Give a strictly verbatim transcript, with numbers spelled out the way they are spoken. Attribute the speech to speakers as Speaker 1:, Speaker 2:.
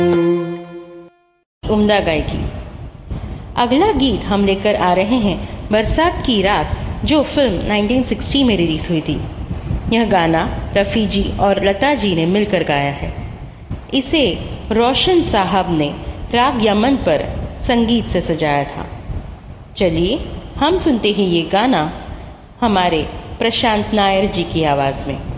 Speaker 1: उम्दा गायकी। अगला गीत हम लेकर आ रहे हैं बरसात की रात, जो फिल्म नाइनटीन सिक्सटी में रिलीज हुई थी। यह गाना रफ़ी जी और लता जी ने मिलकर गाया है। इसे रोशन साहब ने राग यमन पर संगीत से सजाया था। चलिए हम सुनते हैं ये गाना हमारे प्रशांत नायर जी की आवाज़ में।